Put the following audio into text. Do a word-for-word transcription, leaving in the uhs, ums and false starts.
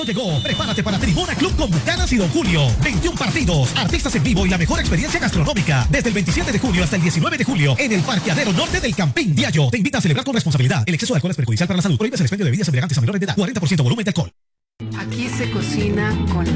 estreno llegó. Prepárate para Tribuna Club con Bucanas y Don Julio. veintiún partidos, artistas en vivo y la mejor experiencia gastronómica. Desde el veintisiete de junio hasta el diecinueve de julio en el Parqueadero Norte del Campín Diallo. Te invita a celebrar con responsabilidad. El exceso de alcohol es perjudicial para la salud. Prohíbes el expendio de bebidas embriagantes a menores de edad. cuarenta por ciento volumen de alcohol. Aquí se cocina con